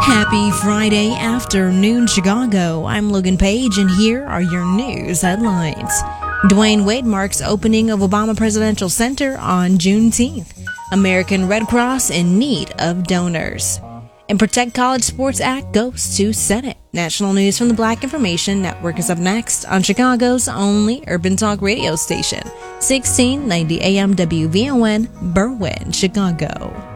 Happy Friday afternoon, Chicago. I'm Logan Page, and here are your news headlines. Dwayne Wade marks opening of Obama Presidential Center on Juneteenth. American Red Cross in need of donors. And Protect College Sports Act goes to Senate. National news from the Black Information Network is up next on Chicago's only urban talk radio station, 1690 AM WVON, Berwyn, Chicago.